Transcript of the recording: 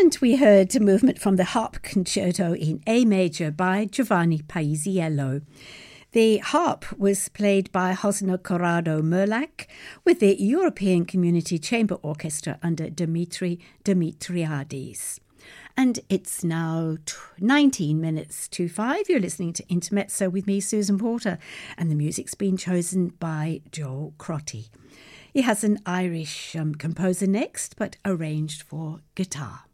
And we heard a movement from the Harp Concerto in A major by Giovanni Paisiello. The harp was played by Hosna Corrado Merlak with the European Community Chamber Orchestra under Dimitri Dimitriadis. And it's now 19 minutes to 5. You're listening to Intermezzo with me, Susan Porter, and the music's been chosen by Joel Crotty. He has an Irish composer next, but arranged for guitar.